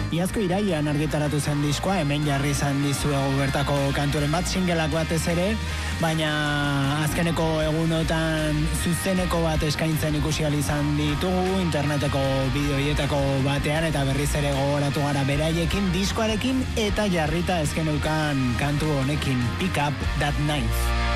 Iazko irailean argitaratu zen diskoa, hemen jarri izan dizuegu bertako kanturen bat, singleak batez ere, baina azkeneko egunotan zuzeneko bat eskaintzen ikusi ahal izan ditugu, interneteko bideoietako batean, eta berriz ere gogoratu gara beraiekin, diskoarekin, eta jarrita ezkeneukan kantu honekin, Pick Up That Knife.